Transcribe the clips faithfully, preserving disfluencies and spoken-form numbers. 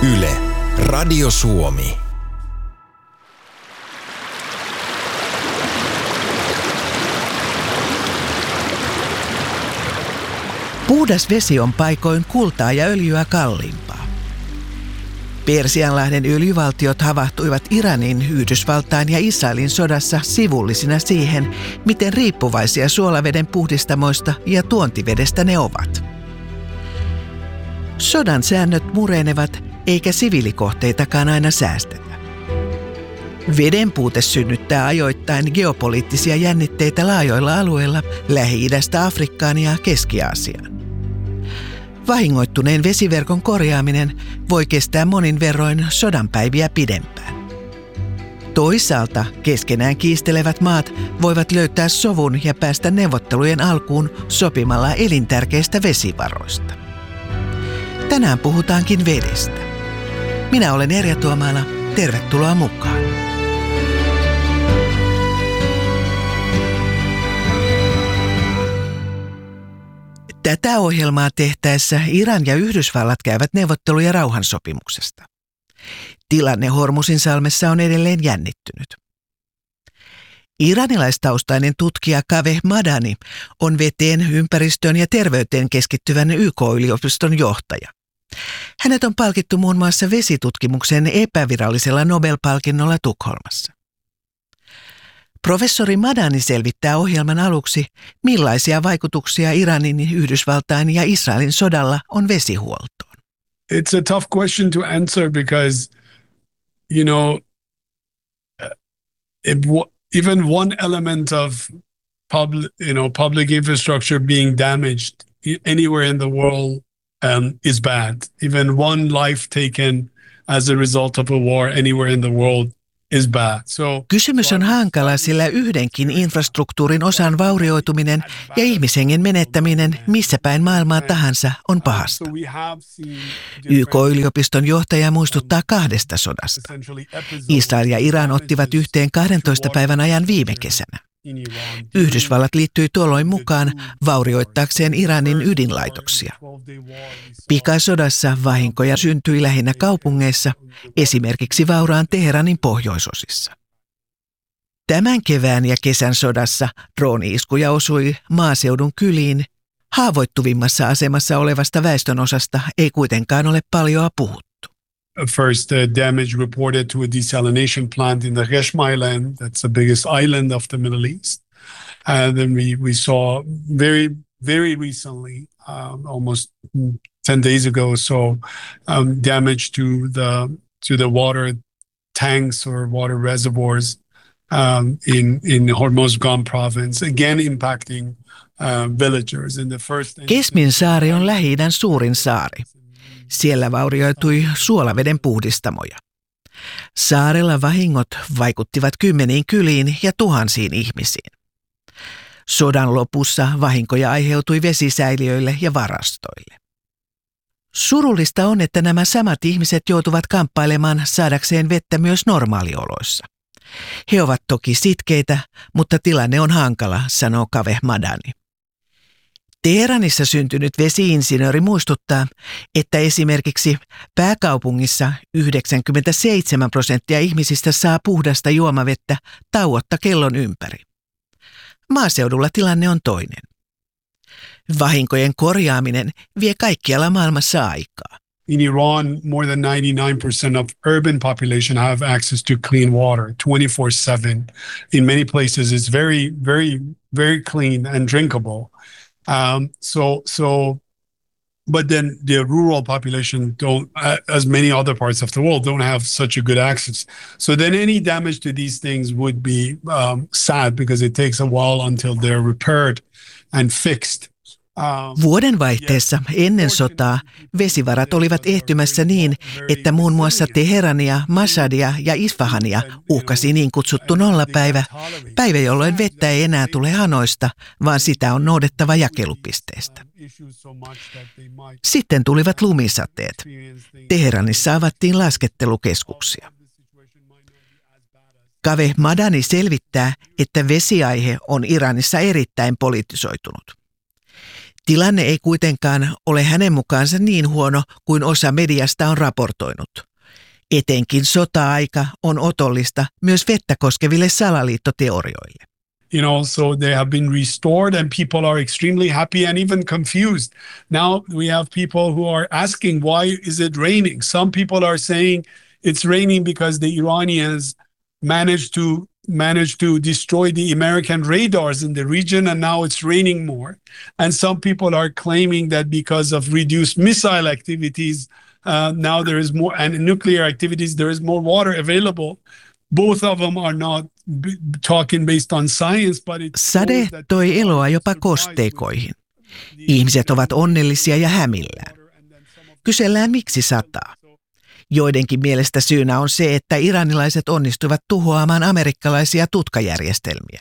Yle, Radio Suomi. Puhdas vesi on paikoin kultaa ja öljyä kalliimpaa. Persianlahden öljyvaltiot havahtuivat Iranin, Yhdysvaltain ja Israelin sodassa sivullisina siihen, miten riippuvaisia suolaveden puhdistamoista ja tuontivedestä ne ovat. Sodan säännöt murenevat, eikä siviilikohteitakaan aina säästetä. Veden puute synnyttää ajoittain geopoliittisia jännitteitä laajoilla alueilla Lähi-idästä Afrikkaan ja Keski-Aasiaan. Vahingoittuneen vesiverkon korjaaminen voi kestää monin verroin sodanpäiviä pidempään. Toisaalta keskenään kiistelevät maat voivat löytää sovun ja päästä neuvottelujen alkuun sopimalla elintärkeistä vesivaroista. Tänään puhutaankin vedestä. Minä olen Erja Tuomala. Tervetuloa mukaan. Tätä ohjelmaa tehtäessä Iran ja Yhdysvallat käyvät neuvotteluja rauhansopimuksesta. Tilanne Hormuzinsalmessa on edelleen jännittynyt. Iranilaistaustainen tutkija Kaveh Madani on veteen, ympäristöön ja terveyteen keskittyvän Y K-yliopiston johtaja. Hänet on palkittu muun muassa vesitutkimuksen epävirallisella Nobel-palkinnolla Tukholmassa. Professori Madani selvittää ohjelman aluksi, millaisia vaikutuksia Iranin, Yhdysvaltain ja Israelin sodalla on vesihuoltoon. It's a tough question to answer because, you know, if even one element of public, you know, public infrastructure being damaged anywhere in the world um, is bad. Even one life taken as a result of a war anywhere in the world is bad. So, Kysymys on hankala, sillä yhdenkin infrastruktuurin osan vaurioituminen ja ihmishengen menettäminen missä päin maailmaa tahansa on pahasta. Y K-yliopiston johtaja muistuttaa kahdesta sodasta. Israel ja Iran ottivat yhteen kahdentoista päivän ajan viime kesänä. Yhdysvallat liittyi tuolloin mukaan vaurioittaakseen Iranin ydinlaitoksia. Pikasodassa vahinkoja syntyi lähinnä kaupungeissa, esimerkiksi vauraan Teheranin pohjoisosissa. Tämän kevään ja kesän sodassa drooni-iskuja osui maaseudun kyliin. Haavoittuvimmassa asemassa olevasta väestönosasta ei kuitenkaan ole paljoa puhuttu. First uh, damage reported to a desalination plant in the Resh Island. That's the biggest island of the Middle East. And then we, we saw very, very recently, um, almost ten days ago or so, um, damage to the to the water tanks or water reservoirs um, in, in Hormozgan province, again impacting uh, villagers. In the first Kesmin saari on Lähi-idän suurin saari. Siellä vaurioitui suolaveden puhdistamoja. Saarella vahingot vaikuttivat kymmeniin kyliin ja tuhansiin ihmisiin. Sodan lopussa vahinkoja aiheutui vesisäiliöille ja varastoille. Surullista on, että nämä samat ihmiset joutuvat kamppailemaan saadakseen vettä myös normaalioloissa. He ovat toki sitkeitä, mutta tilanne on hankala, sanoo Kaveh Madani. Teheranissa syntynyt vesi-insinööri muistuttaa, että esimerkiksi pääkaupungissa yhdeksänkymmentäseitsemän prosenttia ihmisistä saa puhdasta juomavettä tauotta kellon ympäri. Maaseudulla tilanne on toinen. Vahinkojen korjaaminen vie kaikkialla maailmassa aikaa. In Iran, more than ninety-nine percent of urban population have access to clean water twenty-four seven. In many places it's very, very, very clean and drinkable. Um, so, so, but then the rural population don't, as many other parts of the world, don't have such a good access. So then any damage to these things would be um, sad because it takes a while until they're repaired and fixed. Vuodenvaihteessa ennen sotaa vesivarat olivat ehtymässä niin, että muun muassa Teherania, Mashadia ja Isfahania uhkasi niin kutsuttu nollapäivä, päivä jolloin vettä ei enää tule hanoista, vaan sitä on noudettava jakelupisteestä. Sitten tulivat lumisateet. Teheranissa avattiin laskettelukeskuksia. Kaveh Madani selvittää, että vesiaihe on Iranissa erittäin politisoitunut. Tilanne ei kuitenkaan ole hänen mukaansa niin huono kuin osa mediasta on raportoinut. Etenkin sota-aika on otollista myös vettä koskeville salaliittoteorioille. You know, so they have been restored and people are extremely happy and even confused. Now we have people who are asking, why is it raining? Some people are saying it's raining because the Iranians managed to managed to destroy the American radars in the region and now it's raining more. And some people are claiming that because of reduced missile activities, uh, now there is more, and nuclear activities, there is more water available. Both of them are not b- talking based on science, but it Sade toi eloa jopa kosteikoihin. Ihmiset ovat onnellisia ja hämillään. Kysellään, miksi sataa. Joidenkin mielestä syynä on se, että iranilaiset onnistuivat tuhoamaan amerikkalaisia tutkajärjestelmiä.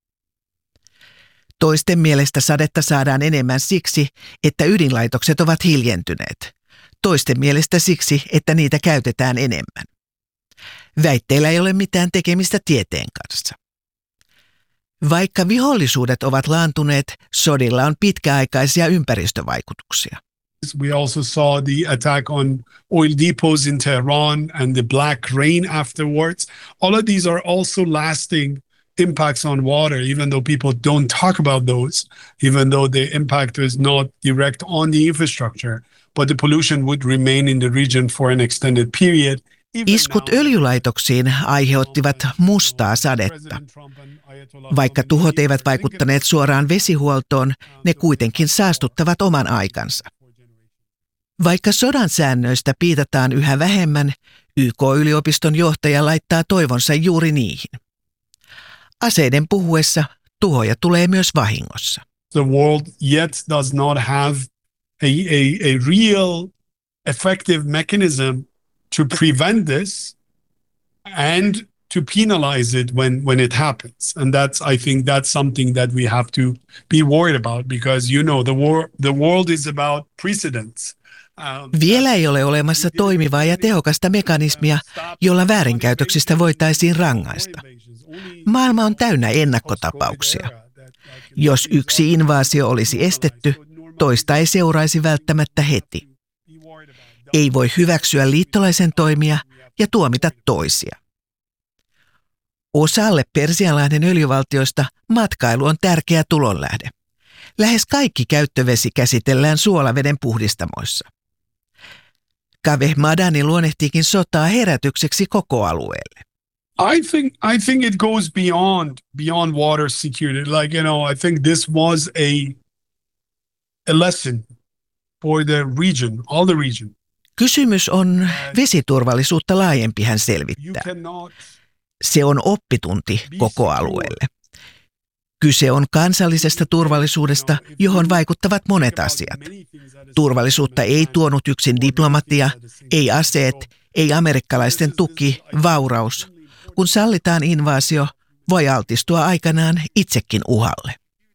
Toisten mielestä sadetta saadaan enemmän siksi, että ydinlaitokset ovat hiljentyneet. Toisten mielestä siksi, että niitä käytetään enemmän. Väitteillä ei ole mitään tekemistä tieteen kanssa. Vaikka vihollisuudet ovat laantuneet, sodilla on pitkäaikaisia ympäristövaikutuksia. We also saw the attack on oil depots in Tehran and the black rain afterwards. All of these are also lasting impacts on water, even though people don't talk about those, even though the impact is not direct on the infrastructure, but the pollution would remain in the region for an extended period. Iskut öljylaitoksiin aiheuttivat mustaa sadetta. Vaikka tuhot eivät vaikuttaneet suoraan vesihuoltoon, ne kuitenkin saastuttavat oman aikansa. Vaikka sodan säännöistä piitataan yhä vähemmän, Y K-yliopiston johtaja laittaa toivonsa juuri niihin. Aseiden puhuessa tuhoja tulee myös vahingossa. The world yet does not have a, a, a real effective mechanism to prevent this and to penalize it when, when it happens. And that's, I think that's something that we have to be worried about because, you know, the, war, the world is about precedents. Vielä ei ole olemassa toimivaa ja tehokasta mekanismia, jolla väärinkäytöksistä voitaisiin rangaista. Maailma on täynnä ennakkotapauksia. Jos yksi invaasio olisi estetty, toista ei seuraisi välttämättä heti. Ei voi hyväksyä liittolaisen toimia ja tuomita toisia. Osalle Persianlahden öljyvaltioista matkailu on tärkeä tulonlähde. Lähes kaikki käyttövesi käsitellään suolaveden puhdistamoissa. Kaveh Madani luonnehtiikin sotaa herätykseksi koko alueelle. I think I think it goes beyond beyond water security. Like, you know, I think this was a a lesson for the region, all the region. Kysymys on vesiturvallisuutta laajempi, hän selvittää. Se on oppitunti koko alueelle. Kyse on kansallisesta turvallisuudesta, johon vaikuttavat monet asiat. Turvallisuutta ei tuonut yksin diplomatia, ei aseet, ei amerikkalaisten tuki, vauraus. Kun sallitaan invaasio, voi altistua aikanaan itsekin uhalle.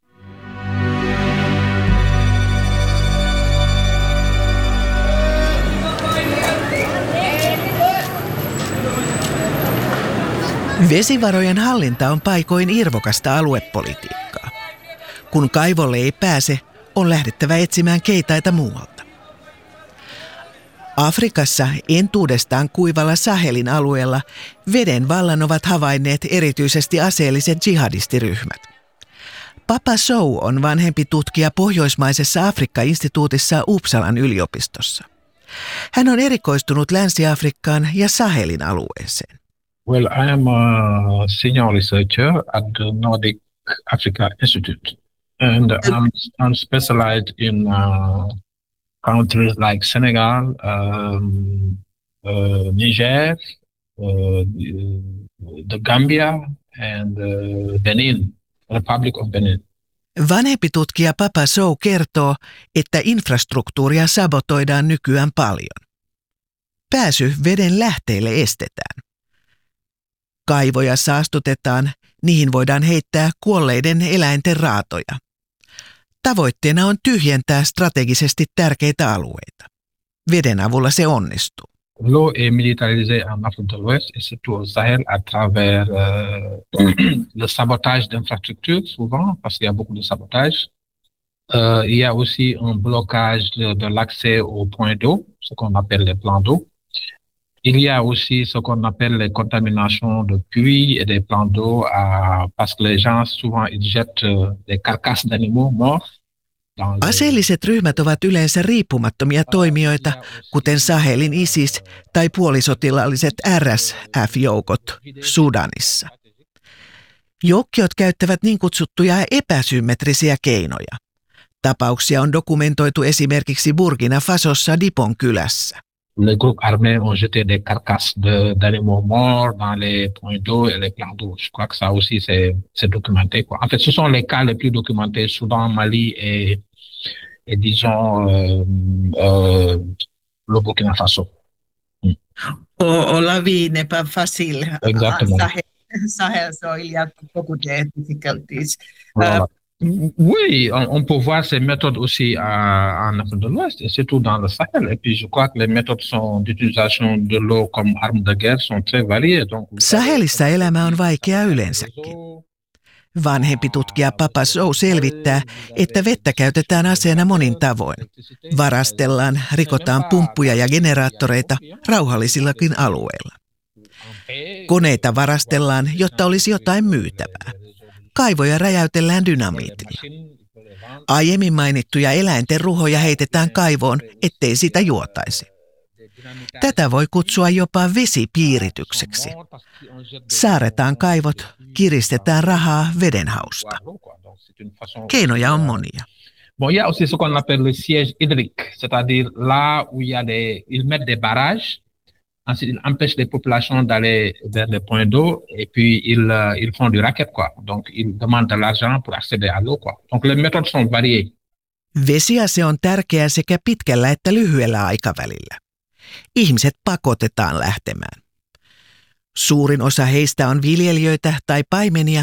Vesivarojen hallinta on paikoin irvokasta aluepolitiikkaa. Kun kaivolle ei pääse, on lähdettävä etsimään keitaita muualta. Afrikassa entuudestaan kuivalla Sahelin alueella veden vallan ovat havainneet erityisesti aseelliset jihadistiryhmät. Papa Sow on vanhempi tutkija pohjoismaisessa Afrikka-instituutissa Uppsalan yliopistossa. Hän on erikoistunut Länsi-Afrikkaan ja Sahelin alueeseen. Well, I am a senior researcher at the Nordic Africa Institute, and I'm, I'm specialized in uh, countries like Senegal, um, uh, Niger, uh, the, the Gambia, and uh, Benin, Republic of Benin. Vanhempi tutkija Papa Sow kertoo, että infrastruktuuria sabotoidaan nykyään paljon. Pääsy veden lähteille estetään. Kaivoja saastutetaan, niihin voidaan heittää kuolleiden eläinten raatoja. Tavoitteena on tyhjentää strategisesti tärkeitä alueita. Veden avulla se onnistuu. L'eau est militarisée en Afrique de l'Ouest et surtout au Sahel à travers euh, le sabotage d'infrastructures souvent, parce qu'il y a beaucoup de sabotage. Euh, il y a aussi un blocage de, de l'accès aux points d'eau, ce qu'on appelle les plans d'eau. Il y a aussi ce qu'on appelle les contaminations de puits et des plans d'eau à, parce que les gens souvent ils jettent euh, des carcasses d'animaux morts. Aseelliset ryhmät ovat yleensä riippumattomia toimijoita, kuten Sahelin ISIS tai puolisotilaalliset R S F-joukot Sudanissa. Joukkiot käyttävät niin kutsuttuja epäsymmetrisiä keinoja. Tapauksia on dokumentoitu esimerkiksi Burkina Fasossa Dipon kylässä. Les groupes armés ont jeté des carcasses de, d'animaux morts dans les points d'eau et les plans d'eau. Je crois que ça aussi c'est, c'est documenté, quoi. En fait, ce sont les cas les plus documentés, Soudan, Mali et, et disons euh, euh, le Burkina Faso. Mm. Au, au la vie n'est pas facile. Exactement. Sahel, Sahel soil, il y a beaucoup de difficultés. Voilà. Euh, Oui, on, on peut voir ces méthodes aussi à, en Afrique de l'Ouest, et surtout dans le Sahel. Et puis je crois que les méthodes sont, d'utilisation de l'eau comme arme de guerre sont très variées. Donc, Sahelissa elämä on vaikea yleensäkin. Vanhempi tutkija Papa Sow selvittää, että vettä käytetään aseena monin tavoin. Varastellaan, rikotaan pumppuja ja generaattoreita rauhallisillakin alueilla. Koneita varastellaan, jotta olisi jotain myytävää. Kaivoja räjäytellään dynamiitilla. Aiemmin mainittuja eläinten ruhoja heitetään kaivoon, ettei sitä juotaisi. Tätä voi kutsua jopa vesipiiritykseksi. Saaretaan kaivot, kiristetään rahaa vedenhausta. Keinoja on monia. Bon, il y a aussi ce qu'on appelle le siège hydrique, c'est-à-dire là où il y a des, ils mettent des barrages. Ensuite, ils empêchent les populations d'aller vers les points d'eau et puis ils, euh, ils font du racket, quoi. Donc, ils demandent de l'argent pour accéder à l'eau, quoi. Donc, les méthodes sont variées. Vesiase on tärkeä sekä pitkällä että lyhyellä aikavälillä. Ihmiset pakotetaan lähtemään. Suurin osa heistä on viljelijöitä tai paimenia.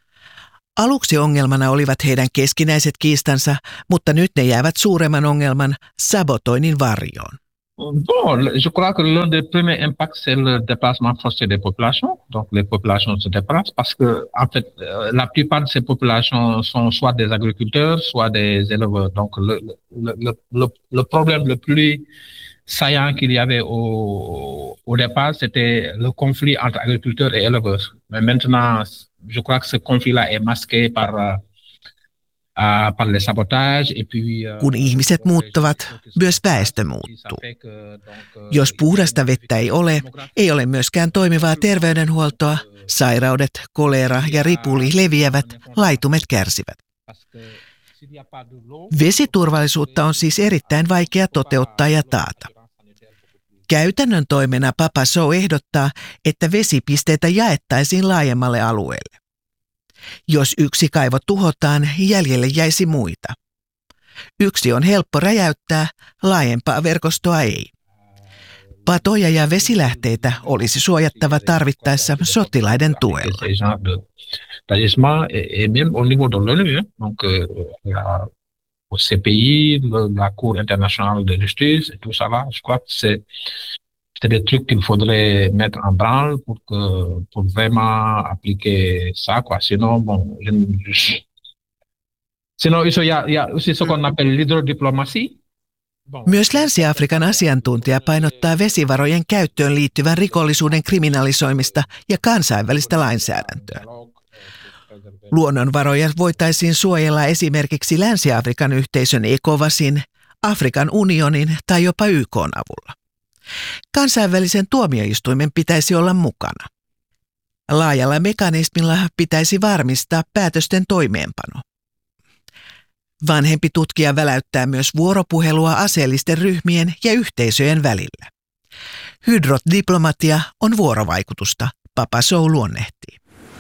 Aluksi ongelmana olivat heidän keskinäiset kiistansa, mutta nyt ne jäävät suuremman ongelman sabotoinnin varjoon. Bon, je crois que l'un des premiers impacts, c'est le déplacement forcé des populations. Donc, les populations se déplacent parce que, en fait, la plupart de ces populations sont soit des agriculteurs, soit des éleveurs. Donc, le, le, le, le, le problème le plus saillant qu'il y avait au, au départ, c'était le conflit entre agriculteurs et éleveurs. Mais maintenant, je crois que ce conflit-là est masqué par... Kun ihmiset muuttavat, myös väestö muuttuu. Jos puhdasta vettä ei ole, ei ole myöskään toimivaa terveydenhuoltoa, sairaudet, kolera ja ripuli leviävät, laitumet kärsivät. Vesiturvallisuutta on siis erittäin vaikea toteuttaa ja taata. Käytännön toimena Papa Sow ehdottaa, että vesipisteitä jaettaisiin laajemmalle alueelle. Jos yksi kaivo tuhotaan, jäljelle jäisi muita. Yksi on helppo räjäyttää, laajempaa verkostoa ei. Patoja ja vesilähteitä olisi suojattava tarvittaessa sotilaiden tuella. Au C P I, la Cour internationale de justice et tout ça là, je crois que c'est, c'est des trucs qu'il faudrait mettre en branle pour que, pour vraiment appliquer ça, quoi. Sinon, bon, je, je, sinon, il y a, il y a aussi ce qu'on appelle l'hydrodiplomatie. Myös Länsi-Afrikan asiantuntija painottaa vesivarojen käyttöön liittyvän rikollisuuden kriminalisoimista ja kansainvälistä lainsäädäntöä. Luonnonvaroja voitaisiin suojella esimerkiksi Länsi-Afrikan yhteisön ECOWASin, Afrikan unionin tai jopa Y K:n avulla. Kansainvälisen tuomioistuimen pitäisi olla mukana. Laajalla mekanismilla pitäisi varmistaa päätösten toimeenpano. Vanhempi tutkija väläyttää myös vuoropuhelua aseellisten ryhmien ja yhteisöjen välillä. Hydrodiplomatia on vuorovaikutusta, Papa Sow luonnehtii.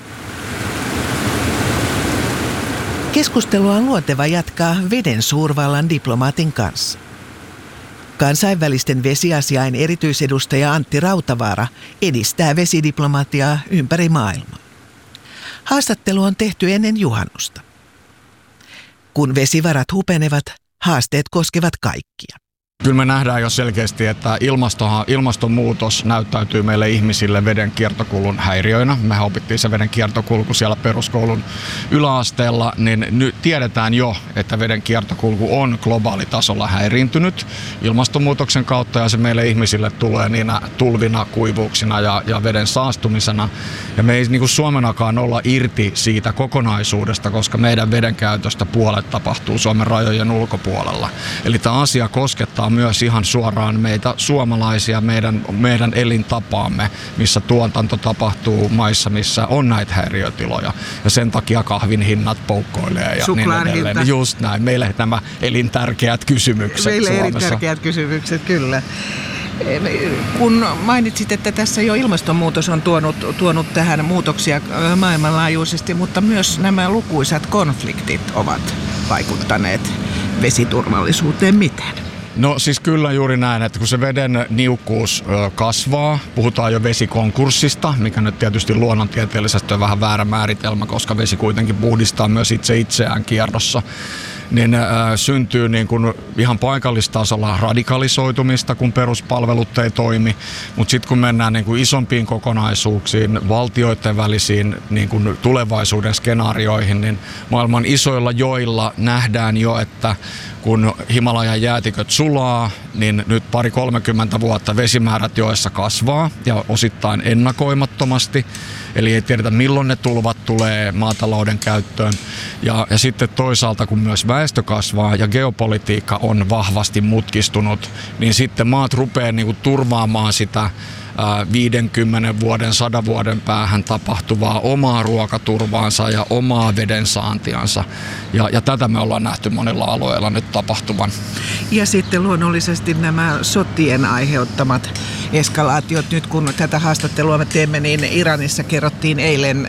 Keskustelua on luonteva jatkaa veden suurvallan diplomaatin kanssa. Kansainvälisten vesiasiain erityisedustaja Antti Rautavaara edistää vesidiplomatiaa ympäri maailmaa. Haastattelu on tehty ennen juhannusta. Kun vesivarat hupenevat, haasteet koskevat kaikkia. Kyllä me nähdään jo selkeästi, että ilmastonmuutos näyttäytyy meille ihmisille veden kiertokulun häiriöinä. Mehän opittiin se veden kiertokulku siellä peruskoulun yläasteella, niin nyt tiedetään jo, että veden kiertokulku on globaalitasolla häiriintynyt ilmastonmuutoksen kautta ja se meille ihmisille tulee niinä tulvina, kuivuuksina ja, ja veden saastumisena. Ja me ei niin kuin Suomenakaan olla irti siitä kokonaisuudesta, koska meidän veden käytöstä puolet tapahtuu Suomen rajojen ulkopuolella. Eli tämä asia koskettaa myös ihan suoraan meitä suomalaisia, meidän, meidän elintapaamme, missä tuotanto tapahtuu maissa, missä on näitä häiriötiloja. Ja sen takia kahvin hinnat poukkoilee ja niin edelleen. Just näin. Meille nämä elintärkeät kysymykset Meille Suomessa. Meille elintärkeät kysymykset, kyllä. Kun mainitsit, että tässä jo ilmastonmuutos on tuonut, tuonut tähän muutoksia maailmanlaajuisesti, mutta myös nämä lukuisat konfliktit ovat vaikuttaneet vesiturvallisuuteen. Miten? No siis kyllä juuri näin, että kun se veden niukkuus kasvaa, puhutaan jo vesikonkurssista, mikä nyt tietysti luonnontieteellisesti on vähän väärä määritelmä, koska vesi kuitenkin puhdistaa myös itse itseään kierrossa, niin äh, syntyy niin kuin ihan paikallistasolla radikalisoitumista, kun peruspalvelut ei toimi, mutta sitten kun mennään niin kuin isompiin kokonaisuuksiin, valtioiden välisiin niin kuin tulevaisuuden skenaarioihin, niin maailman isoilla joilla nähdään jo, että kun Himalajan jäätiköt sulaa, niin nyt pari kolmekymmentä vuotta vesimäärät joessa kasvaa ja osittain ennakoimattomasti. Eli ei tiedetä milloin ne tulvat tulee maatalouden käyttöön. Ja, ja sitten toisaalta kun myös väestö kasvaa ja geopolitiikka on vahvasti mutkistunut, niin sitten maat rupeaa niinku turvaamaan sitä viidenkymmenen vuoden, sadan vuoden päähän tapahtuvaa omaa ruokaturvaansa ja omaa veden saantiansa. Ja, ja tätä me ollaan nähty monilla alueilla nyt tapahtuvan. Ja sitten luonnollisesti nämä sotien aiheuttamat eskalaatiot. Nyt kun tätä haastattelua me teemme, niin Iranissa kerrottiin eilen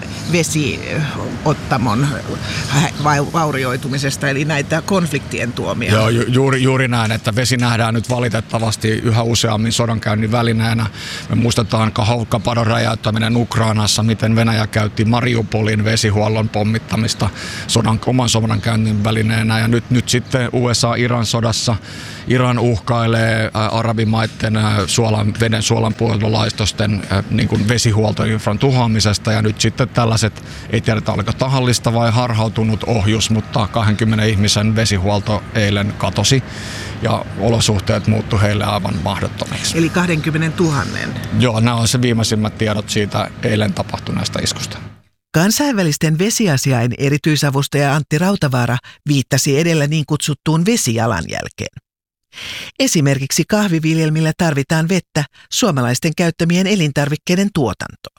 vesiottamon vaurioitumisesta, eli näitä konfliktien tuomia. Joo, ju- juuri, juuri näin, että vesi nähdään nyt valitettavasti yhä useammin sodankäynnin välineenä. Me muistetaan Kahovkapadon räjäyttäminen Ukrainassa, miten Venäjä käytti Mariupolin vesihuollon pommittamista sodan, oman sodankäynnin välineenä. Ja nyt, nyt sitten U S A-Iran sodassa Iran uhkailee arabimaiden suolan, veden suolanpuoltolaitosten niin kuin vesihuoltoinfran tuhoamisesta. Ja nyt sitten tällaiset, ei tiedetä oliko tahallista vai harhautunut ohjus, mutta kaksikymmentä ihmisen vesihuolto eilen katosi. Ja olosuhteet muuttui heille aivan mahdottomiksi. Eli kaksikymmentätuhatta. Joo, nämä on se viimeisimmät tiedot siitä eilen tapahtuneesta iskusta. Kansainvälisten vesiasiain erityisavustaja Antti Rautavaara viittasi edellä niin kutsuttuun vesijalanjälkeen. Esimerkiksi kahviviljelmillä tarvitaan vettä suomalaisten käyttämien elintarvikkeiden tuotantoon.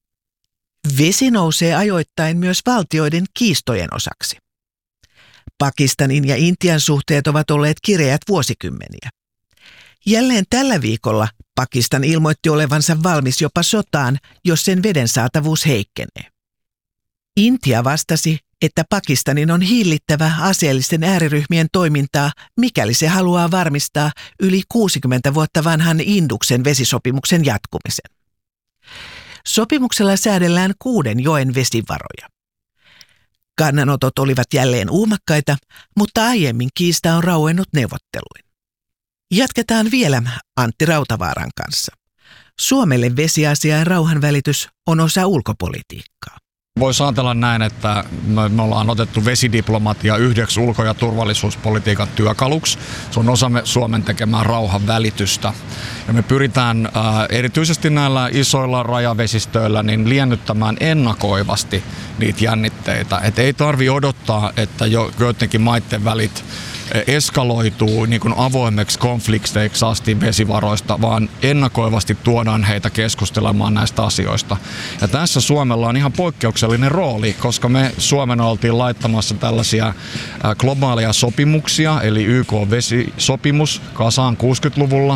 Vesi nousee ajoittain myös valtioiden kiistojen osaksi. Pakistanin ja Intian suhteet ovat olleet kireät vuosikymmeniä. Jälleen tällä viikolla Pakistan ilmoitti olevansa valmis jopa sotaan, jos sen veden saatavuus heikkenee. Intia vastasi, että Pakistanin on hillittävä aseellisten ääriryhmien toimintaa, mikäli se haluaa varmistaa yli kuusikymmentä vuotta vanhan Induksen vesisopimuksen jatkumisen. Sopimuksella säädellään kuuden joen vesivaroja. Kannanotot olivat jälleen uumakkaita, mutta aiemmin kiista on rauennut neuvotteluin. Jatketaan vielä Antti Rautavaaran kanssa. Suomelle vesiasia ja rauhanvälitys on osa ulkopolitiikkaa. Voisi ajatella näin, että me ollaan otettu vesidiplomatia yhdeksi ulko- ja turvallisuuspolitiikan työkaluksi. Se on osa Suomen tekemää rauhanvälitystä. Ja me pyritään äh, erityisesti näillä isoilla rajavesistöillä niin liennyttämään ennakoivasti niitä jännitteitä. Et ei tarvi odottaa, että jo joidenkin maiden välit eskaloituu niin kuin avoimeksi konflikteiksi asti vesivaroista, vaan ennakoivasti tuodaan heitä keskustelemaan näistä asioista. Ja tässä Suomella on ihan poikkeuksellinen rooli, koska me Suomena oltiin laittamassa tällaisia globaaleja sopimuksia, eli Y K-vesisopimus kasaan kuusikymmentäluvulla,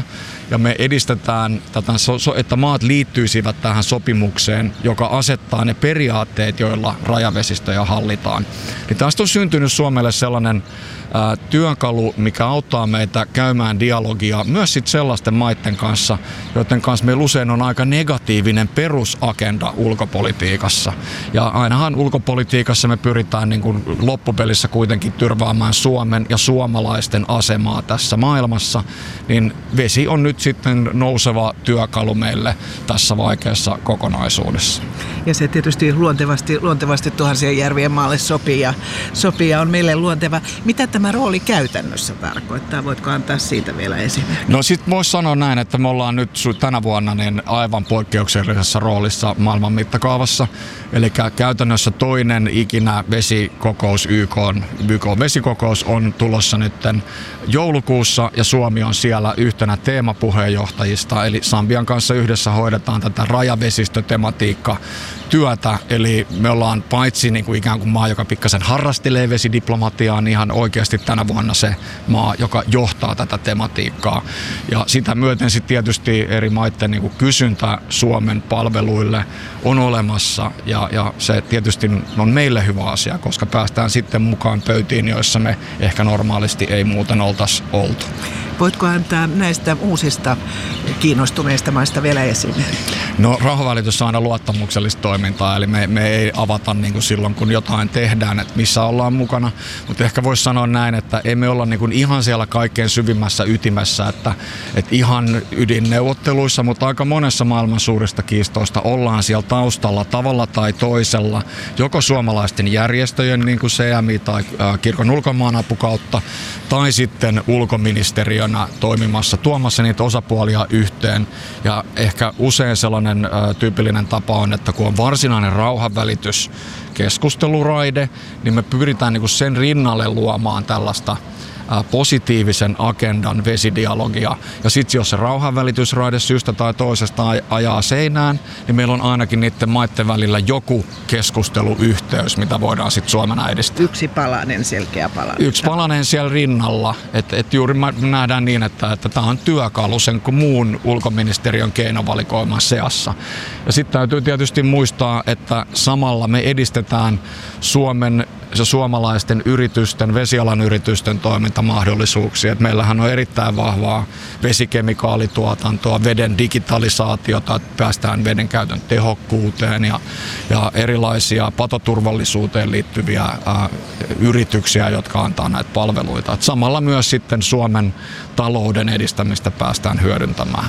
ja me edistetään tätä, että maat liittyisivät tähän sopimukseen, joka asettaa ne periaatteet, joilla rajavesistöjä hallitaan. Niin tästä on syntynyt Suomelle sellainen ää, työkalu, mikä auttaa meitä käymään dialogia myös sit sellaisten maiden kanssa, joiden kanssa meillä usein on aika negatiivinen perusagenda ulkopolitiikassa. Ja ainahan ulkopolitiikassa me pyritään niin kuin loppupelissä kuitenkin tyrväämään Suomen ja suomalaisten asemaa tässä maailmassa, niin vesi on nyt sitten nouseva työkalu meille tässä vaikeassa kokonaisuudessa. Ja se tietysti luontevasti, luontevasti tuhansien järvien maalle sopii ja, sopii ja on meille luonteva. Mitä tämä rooli käytännössä tarkoittaa? Voitko antaa siitä vielä esimerkkiä? No sit voisi sanoa näin, että me ollaan nyt tänä vuonna niin aivan poikkeuksellisessa roolissa maailman mittakaavassa. Eli käytännössä toinen ikinä vesikokous, Y K:n, Y K:n vesikokous on tulossa nyt joulukuussa ja Suomi on siellä yhtenä teemapuheenjohtajista. Eli Sambian kanssa yhdessä hoidetaan tätä rajavesistötematiikkaa työtä, eli me ollaan paitsi niin kuin ikään kuin maa, joka pikkasen harrastelee vesidiplomatiaa, niin ihan oikeasti tänä vuonna se maa, joka johtaa tätä tematiikkaa. Ja sitä myöten sitten tietysti eri maiden niin kuin kysyntä Suomen palveluille on olemassa, ja, ja se tietysti on meille hyvä asia, koska päästään sitten mukaan pöytiin, joissa me ehkä normaalisti ei muuten oltaisi oltu. Voitko antaa näistä uusista kiinnostuneista maista vielä esimerkkiä? No rauhanvälitys on aina luottamuksellista toimintaa, eli me, me ei avata niin kuin silloin, kun jotain tehdään, että missä ollaan mukana. Mutta ehkä voisi sanoa näin, että ei me olla niin kuin ihan siellä kaikkein syvimmässä ytimessä, että, että ihan ydinneuvotteluissa, mutta aika monessa maailman suurista kiistoista ollaan siellä taustalla tavalla tai toisella, joko suomalaisten järjestöjen, niin kuin C M I tai kirkon ulkomaanapu kautta, tai sitten ulkoministeriönä toimimassa, tuomassa niitä osapuolia yhteen. Ja ehkä usein sellainen ä, tyypillinen tapa on, että kun on varsinainen rauhanvälitys keskusteluraide, niin me pyritään niin kuin sen rinnalle luomaan tällaista ä, positiivisen agendan vesidialogia. Ja sitten jos se rauhanvälitysraide syystä tai toisesta ajaa seinään, niin meillä on ainakin niiden maiden välillä joku keskusteluyhteys, mitä voidaan sitten Suomena edistää. Yksi palanen, selkeä palanen. Yksi palanen siellä rinnalla. Että et juuri nähdään niin, että tämä on työkalu sen kuin muun ulkoministeriön keinovalikoiman seassa. Ja sitten täytyy tietysti muistaa, että samalla me edistetään Suomen ja suomalaisten yritysten, vesialan yritysten toimintamahdollisuuksia. Et meillähän on erittäin vahvaa vesikemikaalituotantoa, veden digitalisaatiota, että päästään veden käytön tehokkuuteen ja, ja erilaisia patoturvallisuuteen liittyviä ää, yrityksiä, jotka antaa näitä palveluita. Et samalla myös sitten Suomen talouden edistämistä päästään hyödyntämään.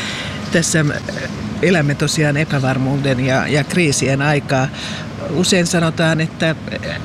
Tässä elämme tosiaan epävarmuuden ja, ja kriisien aikaa. Usein sanotaan, että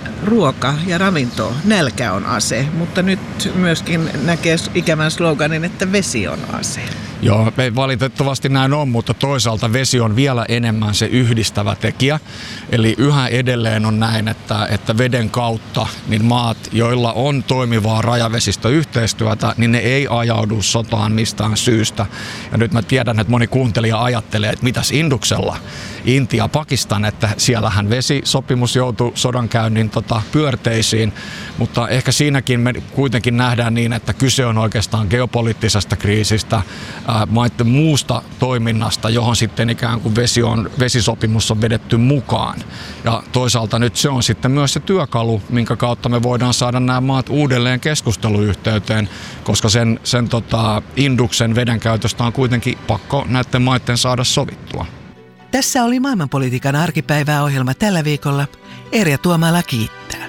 ruoka ja ravinto, nälkä on ase, mutta nyt myöskin näkee ikävän sloganin, että vesi on ase. Joo, valitettavasti näin on, mutta toisaalta vesi on vielä enemmän se yhdistävä tekijä. Eli yhä edelleen on näin, että, että veden kautta niin maat, joilla on toimivaa rajavesistöyhteistyötä, niin ne ei ajaudu sotaan mistään syystä. Ja nyt mä tiedän, että moni kuuntelija ajattelee, että mitäs Induksella, Intia, Pakistan, että siellähän vesisopimus joutui sodankäynnin tota, pyörteisiin. Mutta ehkä siinäkin me kuitenkin nähdään niin, että kyse on oikeastaan geopoliittisesta kriisistä, maiden muusta toiminnasta, johon sitten ikään kuin vesi on, vesisopimus on vedetty mukaan. Ja toisaalta nyt se on sitten myös se työkalu, minkä kautta me voidaan saada nämä maat uudelleen keskusteluyhteyteen, koska sen, sen tota, Induksen veden käytöstä on kuitenkin pakko näiden maiden saada sovittua. Tässä oli maailmanpolitiikan arkipäiväohjelma tällä viikolla. Erja Tuomala kiittää.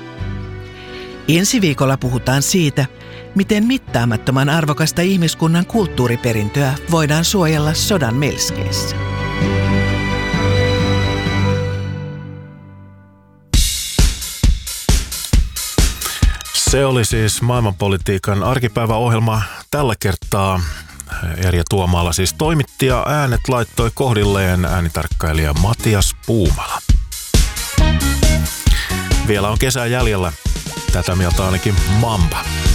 Ensi viikolla puhutaan siitä, miten mittaamattoman arvokasta ihmiskunnan kulttuuriperintöä voidaan suojella sodan melskeissä. Se oli siis maailmanpolitiikan arkipäiväohjelma tällä kertaa. Erja Tuomala siis toimitti ja äänet laittoi kohdilleen äänitarkkailija Matias Puumala. Vielä on kesä jäljellä. Tätä mieltä ainakin Mamba.